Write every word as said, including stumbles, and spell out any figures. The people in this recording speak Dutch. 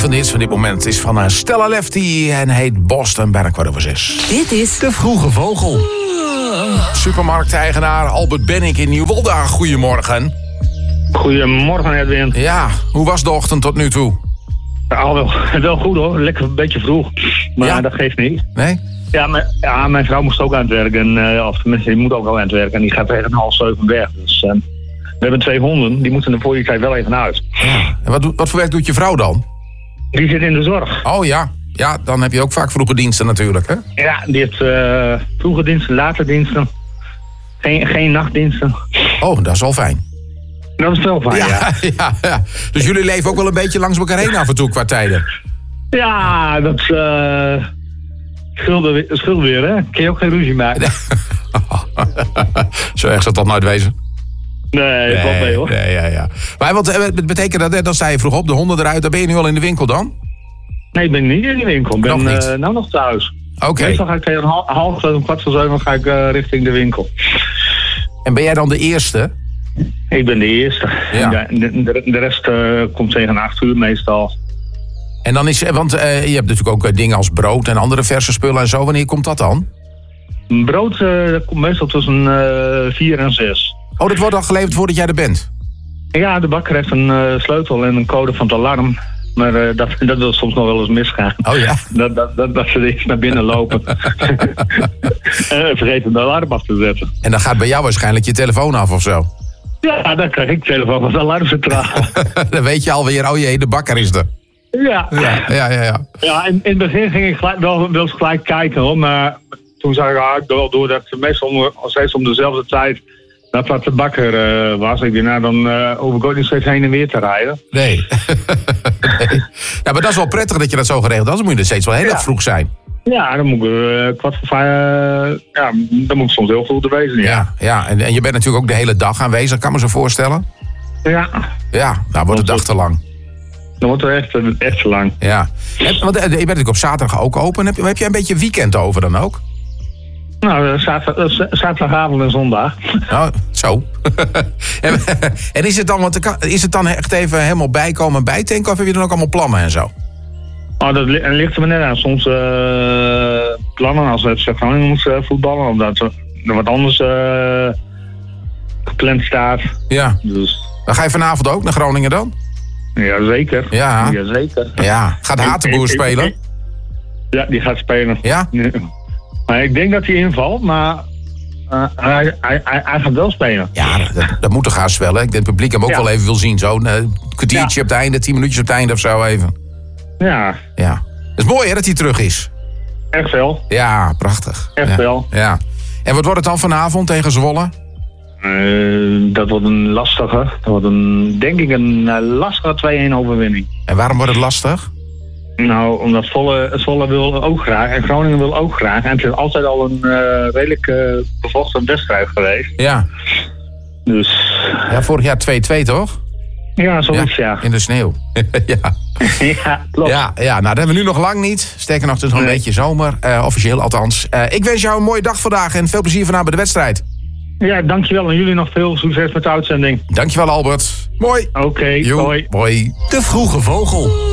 van de hits van dit moment is van uh, Stella Lefty en heet Boston, bijna kwart over zes. Dit is De Vroege Vogel. Supermarkteigenaar Albert Benink in Nieuwolda. Goedemorgen. Goedemorgen, Edwin. Ja, hoe was de ochtend tot nu toe? Ja, wel, wel goed hoor, lekker een beetje vroeg. Maar Ja? dat geeft niet. Nee? Ja, mijn, ja, mijn vrouw moest ook aan het werken. Uh, of tenminste, die moet ook wel aan het werken. En die gaat tegen half zeven weg. Dus uh, we hebben twee honden, die moeten er voor die tijd wel even uit. Ja. En wat, doet- wat voor werk doet je vrouw dan? Die zit in de zorg. Oh ja. Ja, dan heb je ook vaak vroege diensten natuurlijk, hè? Ja, die heeft uh, vroege diensten, late diensten. Geen, geen nachtdiensten. Oh, dat is wel fijn. Dat is wel fijn, ja. Ja, ja, ja, ja. Dus jullie leven ook wel een beetje langs elkaar heen af en toe qua tijden. ja dat is... Uh, schulden, schulden weer, hè? Kun je ook geen ruzie maken. Zo erg zal dat nooit wezen. Nee, dat valt mee hoor. Nee, ja, ja. Maar wat eh, betekent dat? hè? Dan sta je vroeg op, de honden eruit. Dan ben je nu al in de winkel dan? Nee, ik ben niet in de winkel. Ik ben Nog niet? uh, nou nog thuis. Oké. Meestal ga ik tegen half, half een kwart voor zeven ga ik uh, richting de winkel. En ben jij dan de eerste? Ik ben de eerste. Ja. De, de, de rest uh, komt tegen acht uur meestal. En dan is, want uh, je hebt natuurlijk ook uh, dingen als brood en andere verse spullen en zo. Wanneer komt dat dan? Brood uh, dat komt meestal tussen uh, vier en zes. Oh, dat wordt al geleverd voordat jij er bent? Ja, de bakker heeft een uh, sleutel en een code van het alarm. Maar uh, dat, dat wil soms nog wel eens misgaan. Oh ja? Dat, dat, dat, dat ze eerst naar binnen lopen. En vergeten de alarm af te zetten. En dan gaat bij jou waarschijnlijk je telefoon af of zo. Ja, dan krijg ik telefoon van de alarmcentrale. Dan weet je alweer, oh jee, de bakker is er. Ja. Ja, ja, ja. ja. Ja, in, in het begin ging ik gelijk, wel, wel eens gelijk kijken hoor, maar toen zag ik ah, wel door dat ze meestal om, steeds om dezelfde tijd dat wat de bakker uh, was. Ik dacht, nou dan uh, hoef ik ook niet steeds heen en weer te rijden. Nee. nee. Ja, maar dat is wel prettig dat je dat zo geregeld had. Dan moet je er steeds wel heel Ja. erg vroeg zijn. Ja, dan moet ik uh, kwart voor vijf, uh, ja, dan moet ik soms heel vroeg te wezen. Ja, Ja, ja. En, en je bent natuurlijk ook de hele dag aanwezig, kan me zo voorstellen. ja. Ja, nou wordt de dag te lang. Dan wordt het echt, echt te lang. Ja. En, want eh, je bent natuurlijk op zaterdag ook open. Heb je, heb je een beetje weekend over dan ook? Nou, uh, zaterdag, uh, zaterdagavond en zondag. Nou, zo. en, en is het dan, want er kan- is het dan echt even helemaal bijkomen en bijtanken? Of heb je dan ook allemaal plannen en zo? Oh, dat li- ligt er maar net aan. Soms uh, plannen als we het Groningen moeten uh, voetballen, omdat er er wat anders uh, gepland staat. Ja. Dus Dan ga je vanavond ook naar Groningen dan? ja, zeker. Ja. Ja, zeker. Ja. Gaat Hatenboer Ik- ik- spelen? ik- Ja, die gaat spelen. Ja? Nee. Maar ik denk dat hij invalt, maar uh, hij, hij, hij, hij gaat wel spelen. Ja, dat, dat moet toch haast wel, hè? Ik denk het publiek hem ook Ja. wel even wil zien. Zo een kwartiertje Ja. op het einde, tien minuutjes op het einde of zo even. Ja, Ja. Het is mooi, hè, dat hij terug is. echt wel. Ja, prachtig. Echt ja. wel. Ja. En wat wordt het dan vanavond tegen Zwolle? Uh, dat wordt een lastige, dat wordt een, denk ik een uh, lastige twee-een overwinning. En waarom wordt het lastig? Nou, omdat Zwolle, Zwolle wil ook graag en Groningen wil ook graag. En het is altijd al een uh, redelijk uh, bevochten wedstrijd geweest. Ja. Dus Ja, vorig jaar twee-twee, toch? ja, zoiets ja. In de sneeuw. ja. Ja, klopt. Ja, ja, nou dat hebben we nu nog lang niet. Sterker nog, het is nog een Nee. beetje zomer. Uh, officieel althans. Uh, ik wens jou een mooie dag vandaag en veel plezier vanavond bij de wedstrijd. Ja, dankjewel. En jullie nog veel succes met de uitzending. Dankjewel, Albert. Mooi. Oké, Joe. hoi. Hoi. De Vroege Vogel.